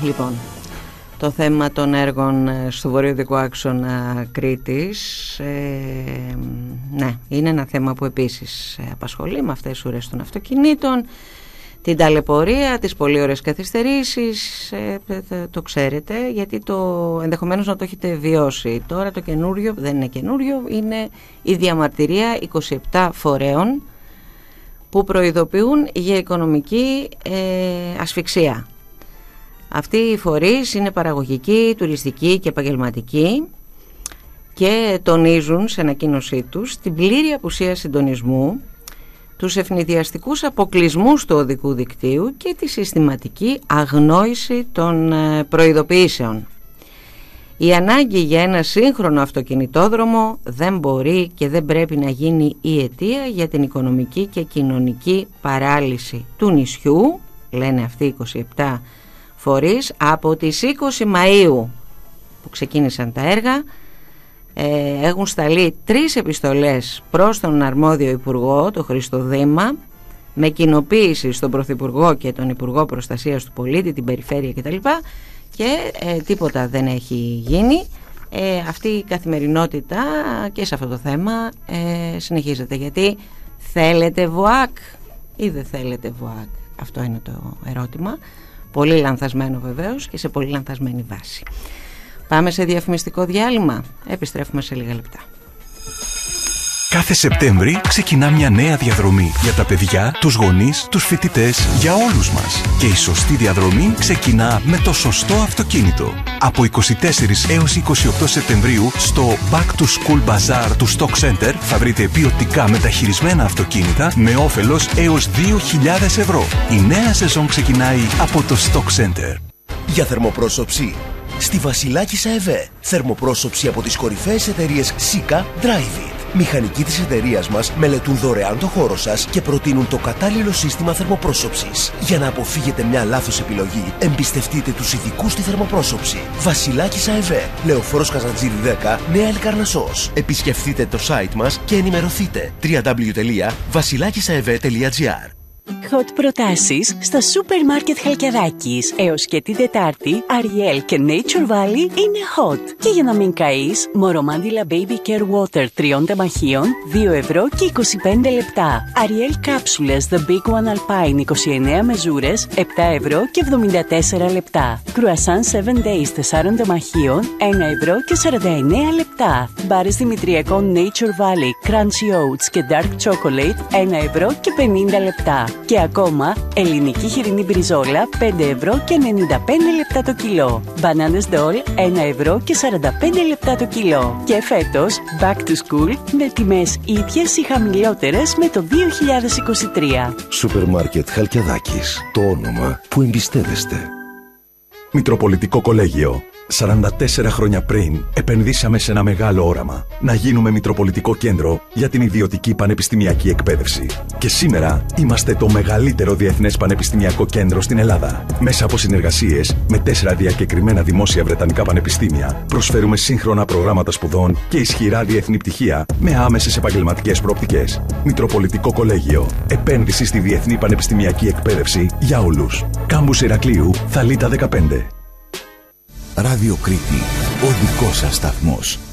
Λοιπόν, το θέμα των έργων στο βορειοδυτικό άξονα Κρήτης, ναι, είναι ένα θέμα που επίσης απασχολεί, με αυτές τις ουρές των αυτοκινήτων, την ταλαιπωρία, τις πολύ ωραίες καθυστερήσεις, το ξέρετε, γιατί ενδεχομένως να το έχετε βιώσει. Τώρα το καινούριο δεν είναι καινούριο, είναι η διαμαρτυρία 27 φορέων που προειδοποιούν για οικονομική ασφυξία. Αυτοί οι φορείς είναι παραγωγικοί, τουριστικοί και επαγγελματικοί και τονίζουν σε ανακοίνωσή τους την πλήρη απουσία συντονισμού, τους ευνηδιαστικούς αποκλεισμούς του οδικού δικτύου και τη συστηματική αγνόηση των προειδοποιήσεων. Η ανάγκη για ένα σύγχρονο αυτοκινητόδρομο δεν μπορεί και δεν πρέπει να γίνει η αιτία για την οικονομική και κοινωνική παράλυση του νησιού, λένε αυτοί οι 27 φορείς. Από τις 20 Μαΐου που ξεκίνησαν τα έργα, έχουν σταλεί 3 επιστολές προς τον αρμόδιο Υπουργό, τον Χρήστο Δήμα, με κοινοποίηση στον Πρωθυπουργό και τον Υπουργό Προστασίας του Πολίτη, την Περιφέρεια κτλ. Και τίποτα δεν έχει γίνει. Αυτή η καθημερινότητα και σε αυτό το θέμα συνεχίζεται. Γιατί θέλετε ΒΟΑΚ ή δεν θέλετε ΒΟΑΚ? Αυτό είναι το ερώτημα. Πολύ λανθασμένο βεβαίως και σε πολύ λανθασμένη βάση. Πάμε σε διαφημιστικό διάλειμμα. Επιστρέφουμε σε λίγα λεπτά. Κάθε Σεπτέμβρη ξεκινά μια νέα διαδρομή για τα παιδιά, τους γονείς, τους φοιτητές, για όλους μας. Και η σωστή διαδρομή ξεκινά με το σωστό αυτοκίνητο. Από 24 έως 28 Σεπτεμβρίου στο Back to School Bazaar του Stock Center θα βρείτε ποιοτικά μεταχειρισμένα αυτοκίνητα με όφελος έως 2.000 ευρώ. Η νέα σεζόν ξεκινάει από το Stock Center. Για θερμοπρόσωψη, στη Βασιλάκισσα ΕΒΕ. Θερμοπρόσωψη από τις κορυφαίες εταιρείες Sika, Drive It. Μηχανικοί της εταιρείας μας μελετούν δωρεάν το χώρο σας και προτείνουν το κατάλληλο σύστημα θερμοπρόσωψης. Για να αποφύγετε μια λάθος επιλογή, εμπιστευτείτε τους ειδικούς στη θερμοπρόσωψη. Βασιλάκισσα ΕΒΕ, Λεωφόρος Καζαντζίδη 10, Νέα Ελκαρνασσός. Επισκεφτείτε το site μας και ενημερωθείτε. www.βασιλάκισsaev.gr. Hot προτάσεις στα σούπερ μάρκετ Χαλκιαδάκης. Έως και την Τετάρτη, Ariel και Nature Valley είναι hot. Και για να μην καείς, Μορομάντιλα Baby Care Water 3 τεμαχίων, 2 ευρώ και 25 λεπτά. Ariel κάψουλες The Big One Alpine 29 μεζούρες, 7 ευρώ και 74 λεπτά. Κρουασάν 7 Days 4 τεμαχίων, 1 ευρώ και 49 λεπτά. Μπάρες Δημητριακών Nature Valley Crunchy Oats και Dark Chocolate, 1 ευρώ και 50 λεπτά. Και ακόμα, ελληνική χοιρινή μπριζόλα 5 ευρώ και 95 λεπτά το κιλό. Μπανάνες ντόλ 1 ευρώ και 45 λεπτά το κιλό. Και φέτος, back to school με τιμές ίδιες ή χαμηλότερες με το 2023. Σούπερ μάρκετ Χαλκιαδάκης. Το όνομα που εμπιστεύεστε. Μητροπολιτικό Κολέγιο. 44 χρόνια πριν επενδύσαμε σε ένα μεγάλο όραμα. Να γίνουμε Μητροπολιτικό Κέντρο για την ιδιωτική πανεπιστημιακή εκπαίδευση. Και σήμερα είμαστε το μεγαλύτερο διεθνές πανεπιστημιακό κέντρο στην Ελλάδα. Μέσα από συνεργασίες με 4 διακεκριμένα δημόσια βρετανικά πανεπιστήμια, προσφέρουμε σύγχρονα προγράμματα σπουδών και ισχυρά διεθνή πτυχία με άμεσες επαγγελματικές προοπτικές. Μητροπολιτικό Κολέγιο. Επένδυση στη διεθνή πανεπιστημιακή εκπαίδευση για όλους. Κάμπους Ηρακλείου, Θαλίτα 15. Ράδιο Κρήτη, ο δικός σας σταθμός.